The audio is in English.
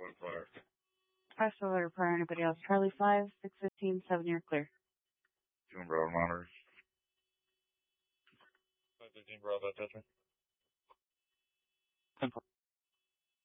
One fire. Press over prior anybody else. Charlie 5, 615, 7, you're clear. 2 Bravo monitors. 515 Bravo, touch me. 10-4.